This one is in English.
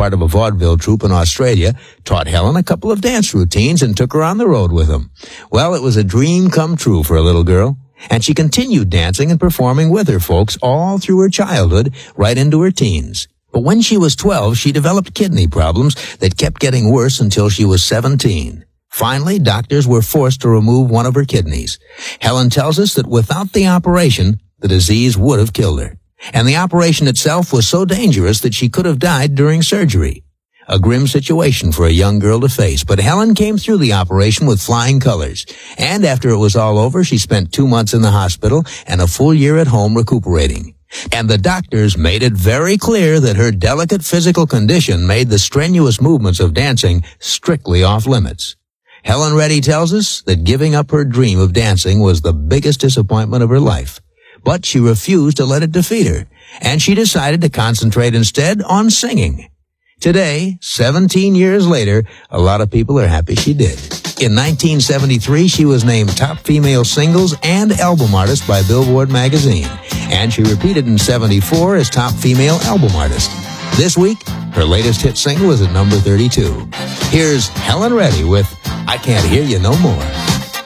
part of a vaudeville troupe in Australia, taught Helen a couple of dance routines and took her on the road with them. Well, it was a dream come true for a little girl, and she continued dancing and performing with her folks all through her childhood, right into her teens. But when she was 12, she developed kidney problems that kept getting worse until she was 17. Finally, doctors were forced to remove one of her kidneys. Helen tells us that without the operation, the disease would have killed her. And the operation itself was so dangerous that she could have died during surgery. A grim situation for a young girl to face, but Helen came through the operation with flying colors. And after it was all over, she spent 2 months in the hospital and a full year at home recuperating. And the doctors made it very clear that her delicate physical condition made the strenuous movements of dancing strictly off limits. Helen Reddy tells us that giving up her dream of dancing was the biggest disappointment of her life. But she refused to let it defeat her, and she decided to concentrate instead on singing. Today, 17 years later, a lot of people are happy she did. In 1973, she was named Top Female Singles and Album Artist by Billboard magazine, and she repeated in 74 as Top Female Album Artist. This week, her latest hit single is at number 32. Here's Helen Reddy with I Can't Hear You No More.